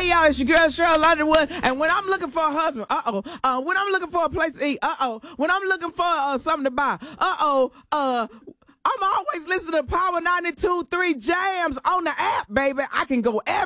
Hey, y'all, it's your girl, Cheryl Underwood. And when I'm looking for a husband, when I'm looking for a place to eat, when I'm looking for something to buy, I'm always listening to Power 92.3 Jams on the app, baby. I can go everywhere.